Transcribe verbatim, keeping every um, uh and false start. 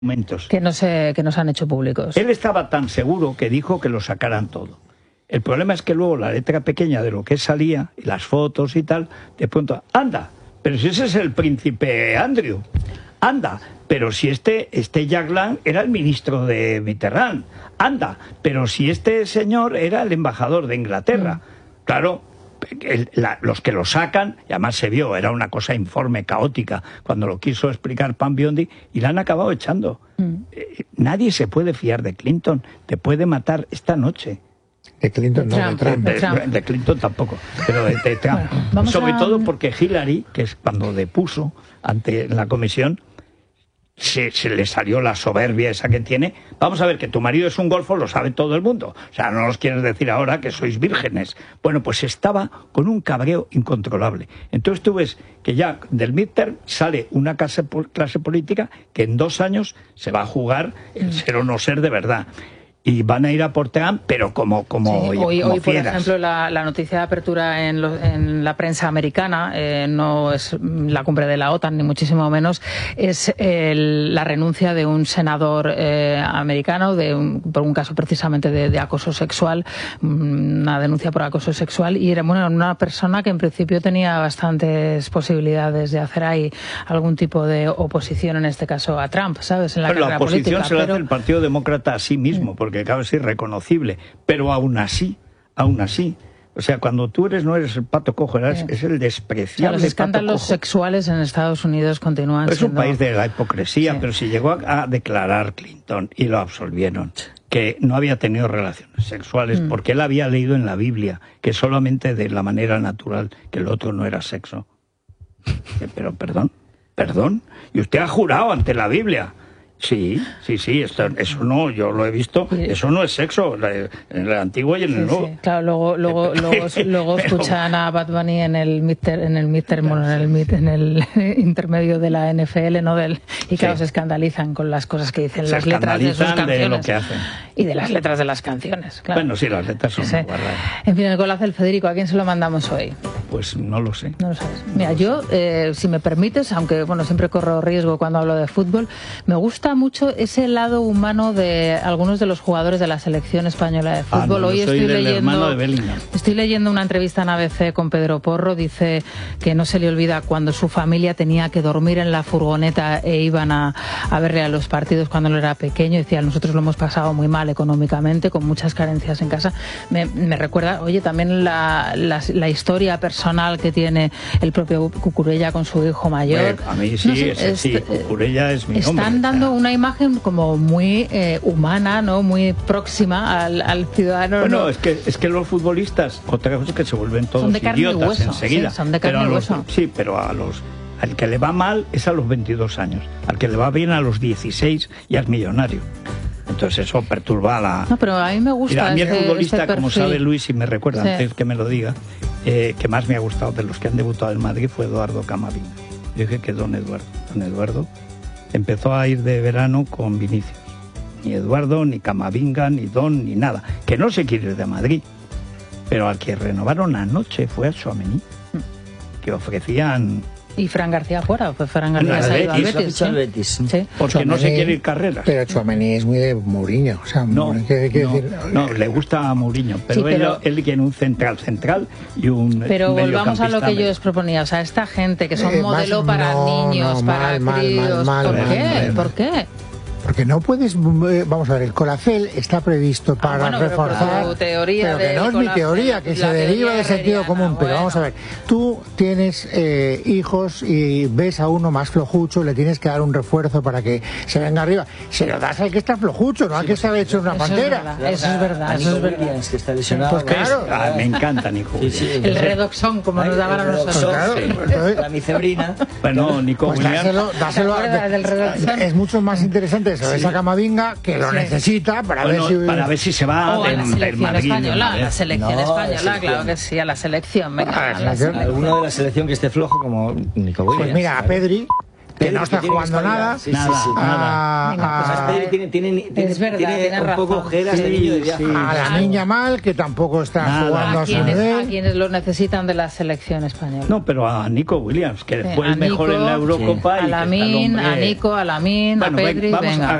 documentos. Que no se, que no se han hecho públicos. Él estaba tan seguro que dijo que lo sacaran todo. El problema es que luego la letra pequeña de lo que salía, y las fotos y tal, de pronto, anda, pero si ese es el príncipe Andrew, anda, pero si este, este Jack Lang era el ministro de Mitterrand, anda, pero si este señor era el embajador de Inglaterra. Mm. Claro, el, la, los que lo sacan, y además se vio, era una cosa informe, caótica, cuando lo quiso explicar Pam Biondi, y la han acabado echando. Mm. Eh, nadie se puede fiar de Clinton, te puede matar esta noche. De Clinton no, de Trump. De, de, de Clinton tampoco, pero de, de Trump. Bueno, sobre a... todo porque Hillary, que es cuando depuso ante la comisión, se, se le salió la soberbia esa que tiene. Vamos a ver, que tu marido es un golfo, lo sabe todo el mundo. O sea, no nos quieres decir ahora que sois vírgenes. Bueno, pues estaba con un cabreo incontrolable. Entonces tú ves que ya del midterm sale una clase, clase política que en dos años se va a jugar el ser o no ser de verdad. Y van a ir a por Trump, pero como como sí, hoy, como hoy por fieras. ejemplo, la, la noticia de apertura en, lo, en la prensa americana, eh, no es la cumbre de la OTAN, ni muchísimo menos, es el, la renuncia de un senador eh, americano de un, por un caso precisamente de, de acoso sexual, una denuncia por acoso sexual, y era bueno, una persona que en principio tenía bastantes posibilidades de hacer ahí algún tipo de oposición, en este caso a Trump, ¿sabes? En la, pero la oposición política, se la pero... hace el Partido Demócrata a sí mismo, porque que claro, es irreconocible, pero aún así, aún así, o sea, cuando tú eres, no eres el pato cojo, eres, sí. es el despreciable. O sea, los escándalos sexuales en Estados Unidos continúan es siendo... un país de la hipocresía, sí. Pero si llegó a, a declarar Clinton y lo absolvieron, que no había tenido relaciones sexuales, mm. porque él había leído en la Biblia que solamente de la manera natural, que el otro no era sexo. Pero perdón, perdón, y usted ha jurado ante la Biblia. Sí, sí, sí, esto, eso no, yo lo he visto, eso no es sexo, en el antiguo y en el sí, nuevo. Sí. Claro, luego, luego, luego, luego escuchan a Bad Bunny en el midterm, en el midterm, en el, mid, en el intermedio de la N F L, ¿no? Del, y claro, sí. se escandalizan con las cosas que dicen, se las letras de sus canciones. De lo que hacen. Y de las letras de las canciones, claro. Bueno, sí, las letras son sí. muy guardadas. En fin, el golazo del Federico, ¿a quién se lo mandamos hoy? Pues no lo sé. No lo sabes. Mira, yo, eh, si me permites, aunque bueno, siempre corro riesgo cuando hablo de fútbol, me gusta mucho ese lado humano de algunos de los jugadores de la selección española de fútbol. Ah, no, hoy yo soy estoy del leyendo, hermano de Bellingham. Estoy leyendo una entrevista en A B C con Pedro Porro. Dice que no se le olvida cuando su familia tenía que dormir en la furgoneta e iban a, a verle a los partidos cuando él era pequeño. Decía, nosotros lo hemos pasado muy mal económicamente, con muchas carencias en casa. Me, me recuerda, oye, también la, la, la historia personal que tiene el propio Cucurella con su hijo mayor. Bueno, a mí sí, no sé, ese, sí, este, Cucurella es mi Están hombre, dando o sea. una imagen como muy eh, humana, ¿no? Muy próxima al, al ciudadano. Bueno, ¿no? es que es que los futbolistas, otra cosa es que se vuelven todos son de carne idiotas y hueso, enseguida. Sí, son de carne pero y los, hueso. Sí, pero a los al que le va mal es a los veintidós años, al que le va bien a los dieciséis ya es millonario. Entonces eso perturba a la... No, pero a mí me gusta. Mira, a mí el este, futbolista, este como sabe Luis, y me recuerda sí. antes que me lo diga, eh, que más me ha gustado de los que han debutado en Madrid fue Eduardo Camavinga. Yo dije que don Eduardo. Don Eduardo empezó a ir de verano con Vinicius. Ni Eduardo, ni Camavinga, ni Don, ni nada. Que no se quiere ir de Madrid. Pero al que renovaron anoche fue a Tchouaméni, que ofrecían... Y Fran García fuera, pues Fran García se ha ido al Betis, ¿sí? Betis. Sí. Porque Tchouaméni, no se quiere ir carreras. Pero Tchouaméni es muy de Mourinho. O sea, no, ¿qué, qué no, decir? no, le gusta a Mourinho, pero, sí, pero él, él quiere un central central y un Pero volvamos a lo que medio. yo os proponía. O sea, esta gente que son Eh, modelo más, para no, niños, no, para mal, críos... mal, mal, ¿Por mal, qué? mal, mal. ¿Por qué? Porque no puedes, vamos a ver, el Colacel está previsto para ah, bueno, reforzar, pero, tu teoría pero que de no es mi teoría, que se deriva del sentido común. Pero bueno. vamos a ver, tú tienes eh, hijos y ves a uno más flojucho, le tienes que dar un refuerzo para que se venga arriba. Se lo das al que está flojucho, no al que está hecho una eso pantera. Es eso es verdad, eso es verdad. Que está lesionado. Pues claro. Ah, me encanta Nico. Sí, sí, el redoxón, como nos daban a nosotros. Pues claro, sí. entonces, la micebrina. Bueno, Nico pues Williams. dáselo, dáselo ¿Te acuerdas del redoxón? es mucho más interesante eso, Sí. esa Camavinga que lo Sí. necesita para Bueno, ver si... para ver si se va O a del, la del selección Madrid. española, a la ¿no? selección No, española, la selección. claro que sí, a la selección. Venga, A la a la selección. selección. Alguno de la selección que esté flojo como Nico Williams. Pues mira, a Pedri, que Pedri, no está que tiene jugando que estar nada, ya. Sí, Nada, sí, sí. nada. a, Venga, pues a- Además, Pedri tiene, tiene, tiene, Es verdad, tiene tienes un razón. poco ojeras de Sí, niño de viaje. sí. A la niña mal, que tampoco está Nada. jugando A a su quienes, a nivel. quienes lo necesitan de la selección española. No, pero a Nico Williams, que Sí, fue a el mejor Nico, en la Eurocopa. a y que está el Lamin, hombre- a Nico, a Lamin, Bueno, a ven, Pedri, vamos venga. a